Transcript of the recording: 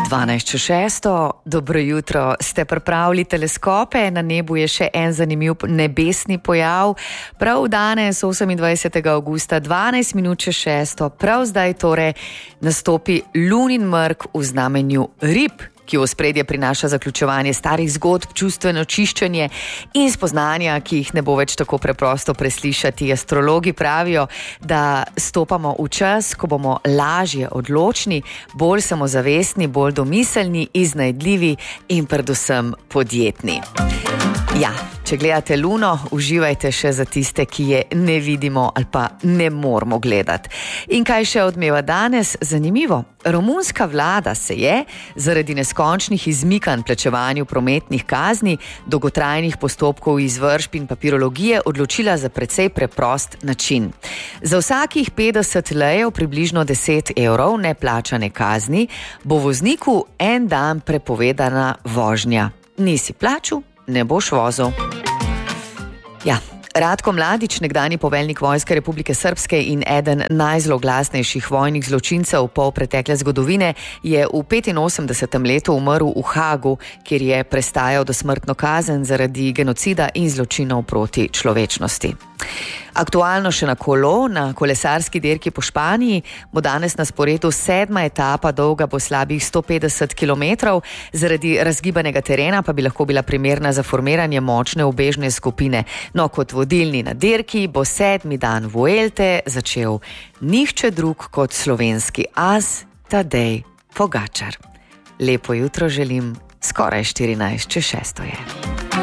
12:06, dobro jutro. Ste pripravili teleskope? Na nebu je še en zanimiv nebesni pojav. Prav danes, 28. avgusta, 12:06, prav zdaj torej nastopi lunin mrk v znamenju rib, ki v ospredje prinaša zaključevanje starih zgodb, čustveno čiščenje in spoznanja, ki jih ne bo več tako preprosto preslišati. Astrologi pravijo, da stopamo v čas, ko bomo lažje odločni, bolj samozavestni, bolj domiselni, iznajdljivi in predvsem podjetni. Ja, če gledate luno, uživajte še za tiste, ki je ne vidimo ali pa ne moramo gledati. In kaj še odmeva danes? Zanimivo. Romunska vlada se je zaradi neskončnih izmikanj plačevanju prometnih kazni, dolgotrajnih postopkov izvršb in papirologije odločila za precej preprost način. Za vsakih 50 lejev, približno 10 evrov neplačane kazni, bo vozniku en dan prepovedana vožnja. Nisi plačal, ne boš vozil. Ja, Ratko Mladić, nekdanji poveljnik Vojske Republike Srpske in eden najzloglasnejših vojnih zločincev polpretekle zgodovine, je v 85. letu umrl v Hagu, kjer je prestajal dosmrtno kazen zaradi genocida in zločinov proti človečnosti. Aktualno še na kolo, na kolesarski dirki po Španiji, bo danes na sporedu 7. etapa, dolga bo slabih 150 km, zaradi razgibanega terena pa bi lahko bila primerna za formiranje močne ubežne skupine. No, kot vodilni na dirki bo 7. dan Vuelte začel nihče drug kot slovenski as Tadej Pogačar. Lepo jutro želim, skoraj 14:06 je.